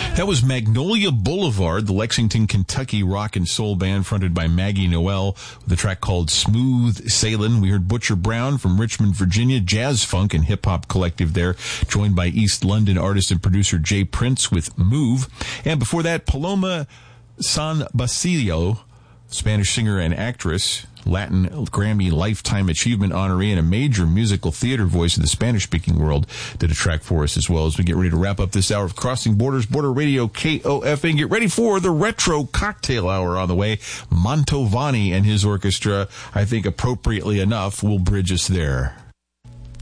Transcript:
That was Magnolia Boulevard, the Lexington, Kentucky rock and soul band fronted by Maggie Noel with a track called Smooth Sailin'. We heard Butcher Brown from Richmond, Virginia, jazz funk and hip-hop collective there, joined by East London artist and producer Jay Prince with Move. And before that, Paloma San Basilio, Spanish singer and actress, Latin Grammy Lifetime Achievement honoree, and a major musical theater voice in the Spanish-speaking world, did a track for us as well as we get ready to wrap up this hour of Crossing Borders, Border Radio, KOF, and get ready for the Retro Cocktail Hour on the way. Mantovani and his orchestra, I think appropriately enough, will bridge us there.